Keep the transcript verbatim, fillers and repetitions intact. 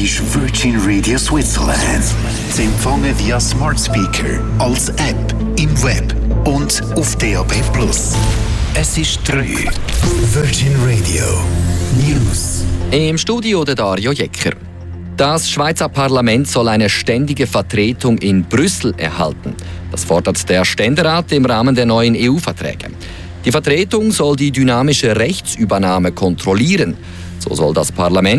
ist Virgin Radio Switzerland. Zu empfangen via Smart Speaker, als App, im Web und auf D A B plus. Es ist drei. Virgin Radio News. Im Studio der Dario Jecker. Das Schweizer Parlament soll eine ständige Vertretung in Brüssel erhalten. Das fordert der Ständerat im Rahmen der neuen E U-Verträge. Die Vertretung soll die dynamische Rechtsübernahme kontrollieren. So soll das Parlament